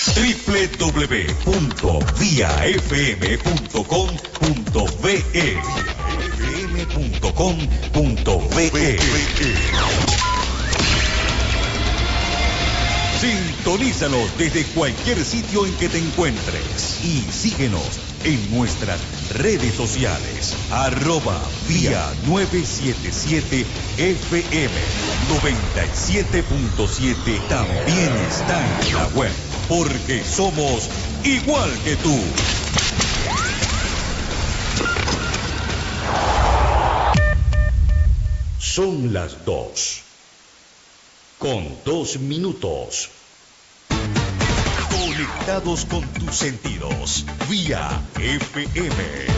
www.viafm.com.be fm.com.be. Sintonízanos desde cualquier sitio en que te encuentres y síguenos en nuestras redes sociales. @vía 977 FM 97.7 también está en la web, porque somos igual que tú. Son las 2:02. Conectados con tus sentidos. Vía FM.